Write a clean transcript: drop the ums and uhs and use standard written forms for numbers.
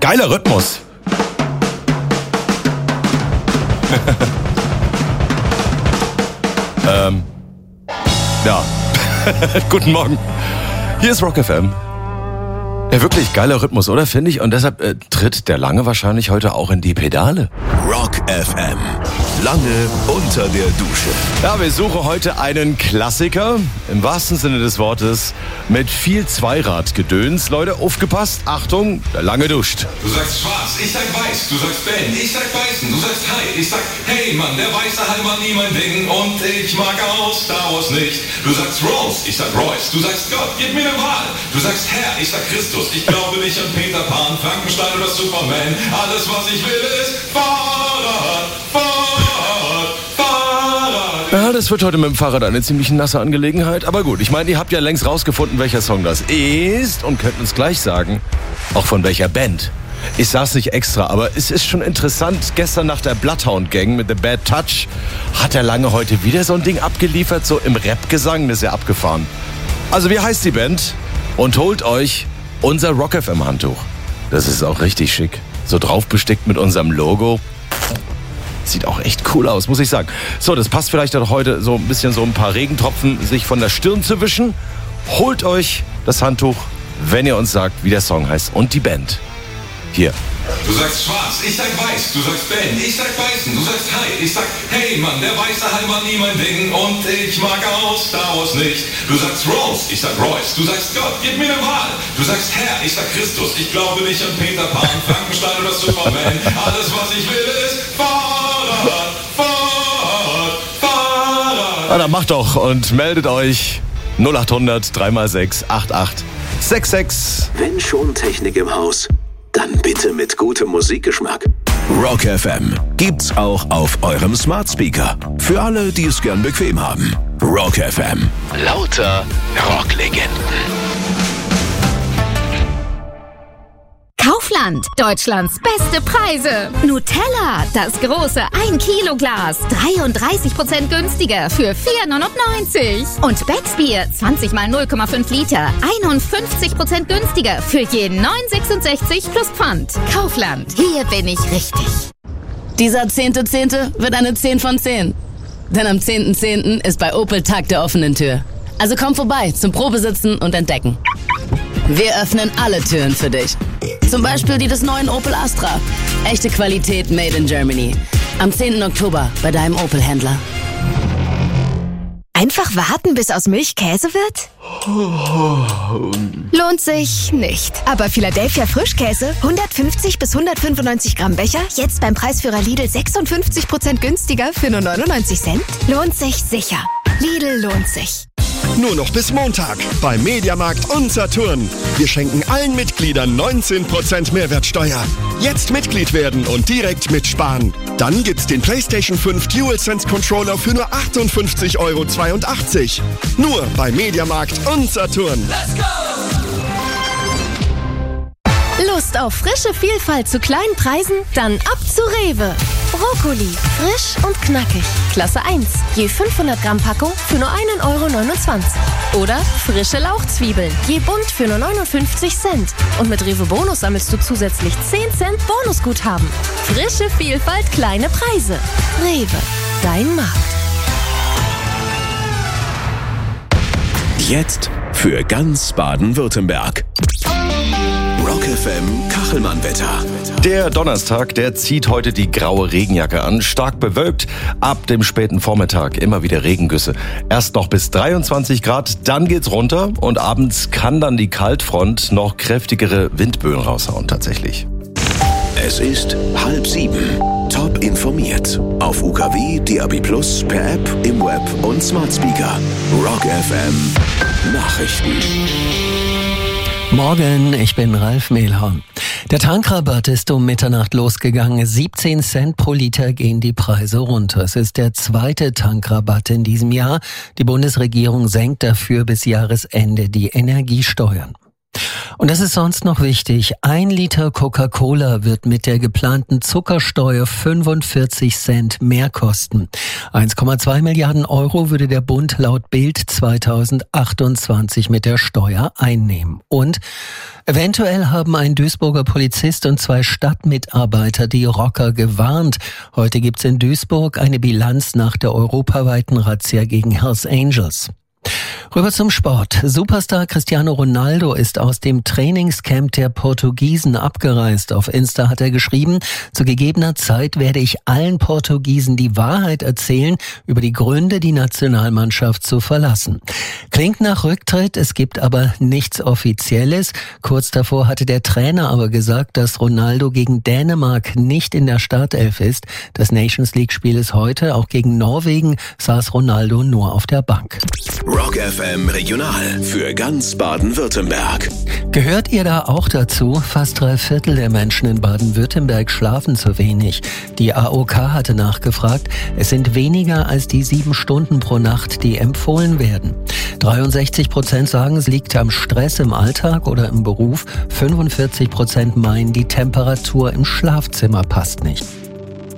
Geiler Rhythmus. Ja. Guten Morgen. Hier ist Rock FM. Ja, wirklich geiler Rhythmus, oder? Finde ich. Und deshalb tritt der Lange wahrscheinlich heute auch in die Pedale. Rock FM. Lange unter der Dusche. Ja, wir suchen heute einen Klassiker, im wahrsten Sinne des Wortes, mit viel Zweiradgedöns. Leute, aufgepasst, Achtung, der Lange duscht. Du sagst schwarz, ich sag weiß, du sagst Ben, ich sag beißen, du sagst hi, ich sag hey Mann, der weiße Hai war nie mein Ding und ich mag auch Star Wars nicht. Du sagst Rose, ich sag Royce, du sagst Gott, gib mir eine Wahl. Du sagst Herr, ich sag Christus, ich glaube nicht an Peter Pan, Frankenstein oder Superman. Alles was ich will ist Fahrrad, Fahrrad, Fahrrad. Ja, das wird heute mit dem Fahrrad eine ziemlich nasse Angelegenheit. Aber gut, ich meine, ihr habt ja längst rausgefunden, welcher Song das ist und könnt uns gleich sagen, auch von welcher Band. Ich sag's nicht extra, aber es ist schon interessant. Gestern nach der Bloodhound Gang mit The Bad Touch hat der Lange heute wieder so ein Ding abgeliefert, so im Rap-Gesang, das ist ja abgefahren. Also wie heißt die Band? Und holt euch unser Rock FM Handtuch. Das ist auch richtig schick. So drauf bestickt mit unserem Logo. Sieht auch echt cool aus, muss ich sagen. So, das passt vielleicht auch heute so ein bisschen so ein paar Regentropfen sich von der Stirn zu wischen. Holt euch das Handtuch, wenn ihr uns sagt, wie der Song heißt und die Band. Hier. Du sagst schwarz, ich sag weiß, du sagst Ben, ich sag beißen, du sagst hi, ich sag hey Mann, der weiße Hai war nie mein Ding und ich mag auch Star Wars nicht. Du sagst Rose, ich sag Royce, du sagst Gott, gib mir eine Wahl. Du sagst Herr, ich sag Christus, ich glaube nicht an Peter Pan, Frankenstein oder Superman. Alles was ich will ist Fahrrad, Fahrrad, Fahrrad. Na, dann macht doch und meldet euch 0800 3x6 8866. Wenn schon Technik im Haus, dann bitte mit gutem Musikgeschmack. Rock FM gibt's auch auf eurem Smart Speaker. Für alle, die es gern bequem haben. Rock FM. Lauter Rocklegenden. Kaufland, Deutschlands beste Preise. Nutella, das große 1-Kilo-Glas, 33% günstiger für 4,99. Und Becksbier, 20 mal 0,5 Liter, 51% günstiger für jeden 9,66 plus Pfand. Kaufland, hier bin ich richtig. Dieser 10.10. wird eine 10 von 10. Denn am 10.10. ist bei Opel Tag der offenen Tür. Also komm vorbei zum Probesitzen und Entdecken. Wir öffnen alle Türen für dich. Zum Beispiel die des neuen Opel Astra. Echte Qualität made in Germany. Am 10. Oktober bei deinem Opel-Händler. Einfach warten, bis aus Milch Käse wird? Lohnt sich nicht. Aber Philadelphia Frischkäse, 150 bis 195 Gramm Becher, jetzt beim Preisführer Lidl 56% günstiger für nur 99 Cent? Lohnt sich sicher. Lidl lohnt sich. Nur noch bis Montag bei Mediamarkt und Saturn. Wir schenken allen Mitgliedern 19% Mehrwertsteuer. Jetzt Mitglied werden und direkt mitsparen. Dann gibt's den PlayStation 5 DualSense Controller für nur 58,82 €. Nur bei Mediamarkt und Saturn. Let's go! Lust auf frische Vielfalt zu kleinen Preisen? Dann ab zu Rewe. Brokkoli, frisch und knackig. Klasse 1, je 500 Gramm Packung für nur 1,29 €. Oder frische Lauchzwiebeln, je bunt für nur 59 Cent. Und mit Rewe Bonus sammelst du zusätzlich 10 Cent Bonusguthaben. Frische Vielfalt, kleine Preise. Rewe, dein Markt. Jetzt für ganz Baden-Württemberg. Rock FM Kachelmann-Wetter. Der Donnerstag, der zieht heute die graue Regenjacke an. Stark bewölkt, ab dem späten Vormittag immer wieder Regengüsse. Erst noch bis 23 Grad, dann geht's runter und abends kann dann die Kaltfront noch kräftigere Windböen raushauen tatsächlich. Es ist 6:30. Top informiert. Auf UKW, DAB+, per App, im Web und Smart Speaker. Rock FM Nachrichten. Morgen, ich bin Ralf Mehlhorn. Der Tankrabatt ist um Mitternacht losgegangen. 17 Cent pro Liter gehen die Preise runter. Es ist der zweite Tankrabatt in diesem Jahr. Die Bundesregierung senkt dafür bis Jahresende die Energiesteuern. Und das ist sonst noch wichtig. 1 Liter Coca-Cola wird mit der geplanten Zuckersteuer 45 Cent mehr kosten. 1,2 Milliarden Euro würde der Bund laut Bild 2028 mit der Steuer einnehmen. Und eventuell haben ein Duisburger Polizist und 2 Stadtmitarbeiter die Rocker gewarnt. Heute gibt's in Duisburg eine Bilanz nach der europaweiten Razzia gegen Hells Angels. Rüber zum Sport. Superstar Cristiano Ronaldo ist aus dem Trainingscamp der Portugiesen abgereist. Auf Insta hat er geschrieben, zu gegebener Zeit werde ich allen Portugiesen die Wahrheit erzählen über die Gründe, die Nationalmannschaft zu verlassen. Klingt nach Rücktritt, es gibt aber nichts Offizielles. Kurz davor hatte der Trainer aber gesagt, dass Ronaldo gegen Dänemark nicht in der Startelf ist. Das Nations League-Spiel ist heute, auch gegen Norwegen saß Ronaldo nur auf der Bank. Rock FM Regional für ganz Baden-Württemberg. Gehört ihr da auch dazu? Fast 3/4 der Menschen in Baden-Württemberg schlafen zu wenig. Die AOK hatte nachgefragt, es sind weniger als die 7 Stunden pro Nacht, die empfohlen werden. 63% sagen, es liegt am Stress im Alltag oder im Beruf. 45% meinen, die Temperatur im Schlafzimmer passt nicht.